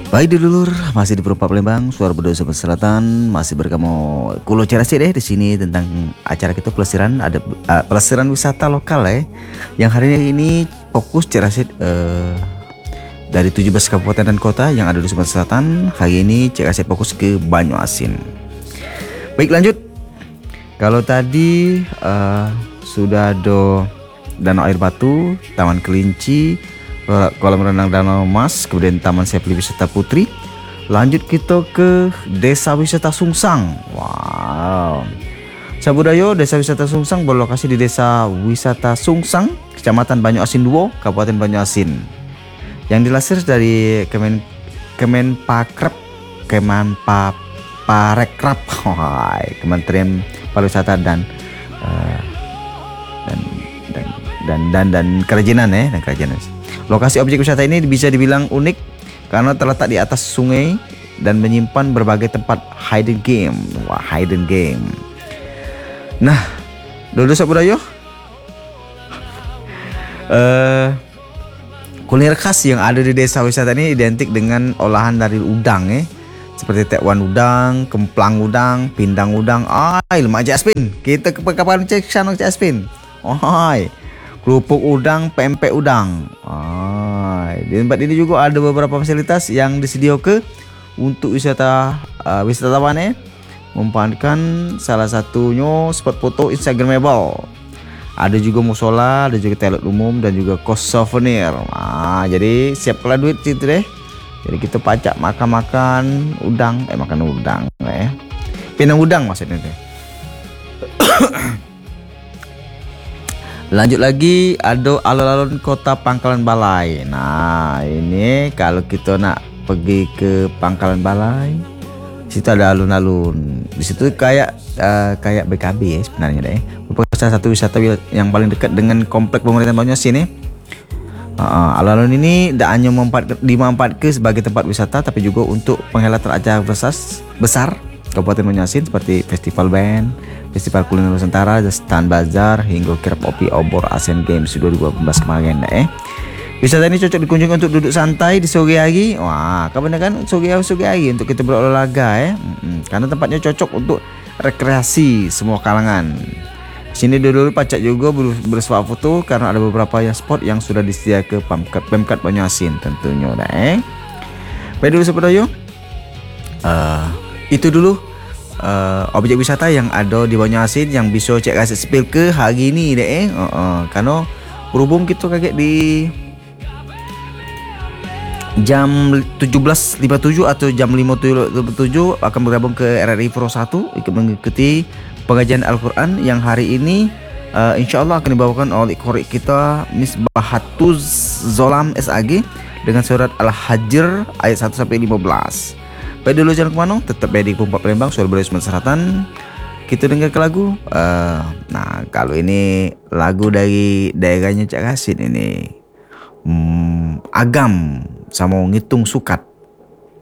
Baik dulur, masih di Perumpak Palembang, Suara Berdua Sumatera Selatan, masih berkamu Kulo Cerasi deh di sini tentang acara kita pelesiran, ada pelesiran wisata lokal yang hari ini fokus Cerasi dari 17 kabupaten dan kota yang ada di Sumatera Selatan. Hari ini Cerasi fokus ke Banyuasin. Baik, lanjut. Kalau tadi sudah ada Danau Air Batu, Taman Kelinci, kolam renang Danau Mas, kemudian Taman Sepli Wisata Putri. Lanjut kita ke Desa Wisata Sungsang. Wow. Sabudayo, Desa Wisata Sungsang berlokasi di Desa Wisata Sungsang, Kecamatan Banyuasin 2, Kabupaten Banyuasin. Yang dilansir dari Kemenparekraf, Kementerian Pariwisata dan kerajinan dan kerajinan. Lokasi objek wisata ini bisa dibilang unik karena terletak di atas sungai dan menyimpan berbagai tempat hidden game. Wah, hidden game. Nah, Dodo Sabudayo, kuliner khas yang ada di desa wisata ini identik dengan olahan dari udang seperti tekwan udang, kemplang udang, pindang udang. Lemak Jaspin. Kita ke kapan cek sana Jaspin. Kerupuk udang, pempek udang. Di tempat ini juga ada beberapa fasilitas yang disediakan untuk wisatawan memanfaatkan, salah satunya spot foto instagramable. Ada juga musola, ada juga toilet umum dan juga kos souvenir. Jadi siap kelah duit situ deh. Jadi kita pacak makan udang, makan udang pinang udang maksudnya teh. Lanjut lagi, ada alun-alun Kota Pangkalan Balai. Nah, ini kalau kita nak pergi ke Pangkalan Balai, situ ada alun-alun. Di situ kayak BKB sebenarnya deh. Merupakan salah satu wisata yang paling dekat dengan komplek pemerintahan Banyuasin alun-alun ini tidak hanya dimanfaatkan sebagai tempat wisata, tapi juga untuk penghelatan acara besar Kabupaten Banyuasin seperti festival band, festival kuliner Nusantara, stand bazar, hingga kirap kopi obor Asian Games 2018 kemarin Wisata ini cocok dikunjungi untuk duduk santai di sore hari. Wah, kebanyakan sore hari untuk kita berolahraga karena tempatnya cocok untuk rekreasi semua kalangan. Sini dulu pacak juga bersuah foto karena ada beberapa spot yang sudah disediakan ke Pemkab Banyuasin tentunya Baik dulu Sabudayo. Itu dulu objek wisata yang ada di Banyuasin yang bisa cek kasih spill ke hari ini karena berhubung kita kaget di jam 17.57 atau jam 5.57 akan bergabung ke RRI Pro 1 ikut mengikuti pengajian Al-Quran yang hari ini insyaallah akan dibawakan oleh korek kita Misbahatuz Zolam SAG dengan surat Al-Hajr ayat 1 sampai 15. Baik dulu, jangan kemana, tetap di Perumpak Palembang, Suara Berdua Sumatera Selatan. Kita dengar ke lagu. Nah, kalau ini lagu dari daerahnya Cak Hasin ini, Agam sama Ngitung Sukat.